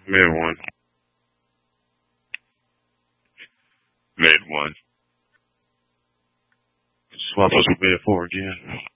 Mid one. Mid one. Swap us with mid four again.